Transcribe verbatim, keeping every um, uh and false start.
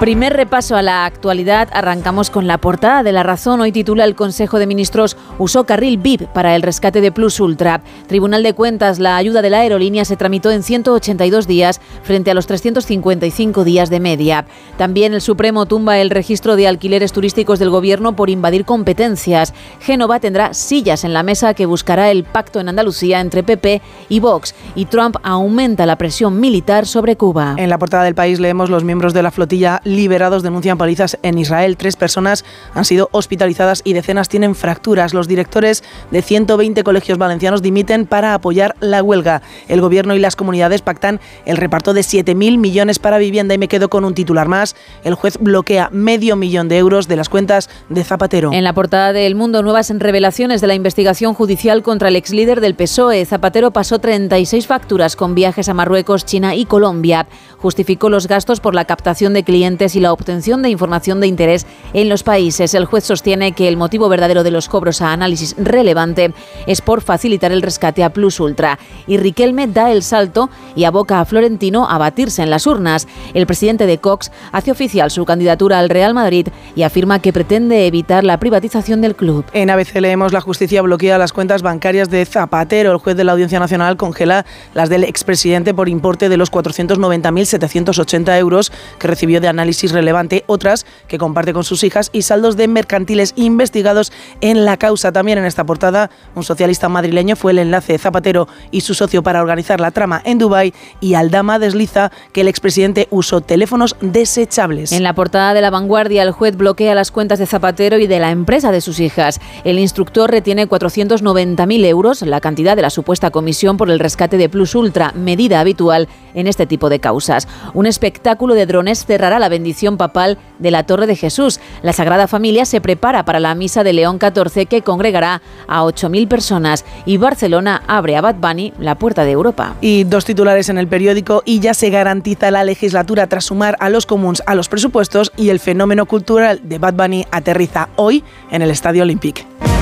Primer repaso a la actualidad. Arrancamos con la portada de La Razón. Hoy titula: el Consejo de Ministros usó carril V I P para el rescate de Plus Ultra. Tribunal de Cuentas: la ayuda de la aerolínea se tramitó en ciento ochenta y dos días frente a los trescientos cincuenta y cinco días de media. También el Supremo tumba el registro de alquileres turísticos del Gobierno por invadir competencias. Génova tendrá sillas en la mesa que buscará el pacto en Andalucía entre P P y Vox. Y Trump aumenta la presión militar sobre Cuba. En la portada del País leemos: los miembros de la flotilla liberados denuncian palizas en Israel. Tres personas han sido hospitalizadas y decenas tienen fracturas. Los directores de ciento veinte colegios valencianos dimiten para apoyar la huelga. El Gobierno y las comunidades pactan el reparto de siete mil millones para vivienda. Y me quedo con un titular más: el juez bloquea medio millón de euros de las cuentas de Zapatero. En la portada de El Mundo, nuevas revelaciones de la investigación judicial contra el exlíder del P S O E. Zapatero pasó treinta y seis facturas con viajes a Marruecos, China y Colombia. Justificó los gastos por la captación de clientes y la obtención de información de interés en los países. El juez sostiene que el motivo verdadero de los cobros a Análisis Relevante es por facilitar el rescate a Plus Ultra. Y Riquelme da el salto y aboca a Florentino a batirse en las urnas. El presidente de Cox hace oficial su candidatura al Real Madrid y afirma que pretende evitar la privatización del club. En A B C leemos: la justicia bloquea las cuentas bancarias de Zapatero. El juez de la Audiencia Nacional congela las del expresidente por importe de los cuatrocientos noventa mil setecientos ochenta euros que recibió de Análisis Relevante, otras que comparte con sus hijas, y saldos de mercantiles investigados en la causa. También en esta portada, un socialista madrileño fue el enlace de Zapatero y su socio para organizar la trama en Dubái, y Aldama desliza que el expresidente usó teléfonos desechables. En la portada de La Vanguardia, el juez bloquea las cuentas de Zapatero y de la empresa de sus hijas. El instructor retiene cuatrocientos noventa mil euros, la cantidad de la supuesta comisión por el rescate de Plus Ultra, medida habitual en este tipo de causas. Un espectáculo de drones cerrará la bendición papal de la Torre de Jesús. La Sagrada Familia se prepara para la misa de León catorce, que congregará a ocho mil personas, y Barcelona abre a Bad Bunny la puerta de Europa. Y dos titulares en El Periódico: y ya se garantiza la legislatura tras sumar a los comuns a los presupuestos, y el fenómeno cultural de Bad Bunny aterriza hoy en el Estadio Olímpic.